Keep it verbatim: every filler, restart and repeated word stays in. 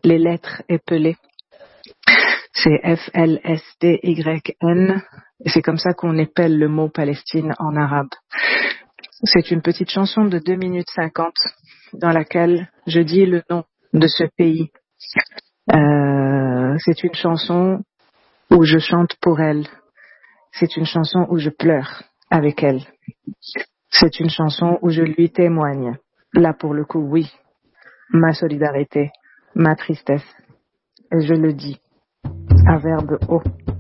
les lettres épelées. C'est F L S T Y N, et c'est comme ça qu'on épelle le mot Palestine en arabe. C'est une petite chanson de deux minutes cinquante dans laquelle je dis le nom de ce pays. Euh, c'est une chanson où je chante pour elle. C'est une chanson où je pleure avec elle. C'est une chanson où je lui témoigne. Là, pour le coup, oui, ma solidarité, ma tristesse. Et je le dis à verbe haut.